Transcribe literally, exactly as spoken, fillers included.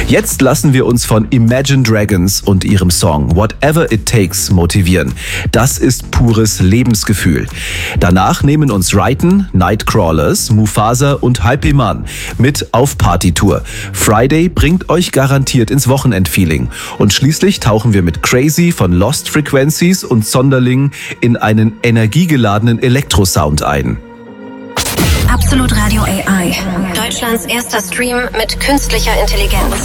Jetzt lassen wir uns von Imagine Dragons und ihrem Song Whatever It Takes motivieren. Das ist pures Lebensgefühl. Danach nehmen uns Raiden, Nightcrawlers, Mufasa und Hype-Man mit auf Partytour. Friday bringt euch garantiert ins Wochenendfeeling. Und schließlich tauchen wir mit Crazy von Lost Frequencies und Sonderling in einen energiegeladenen Elektrosound ein. Absolut Radio A I. Deutschlands erster Stream mit künstlicher Intelligenz.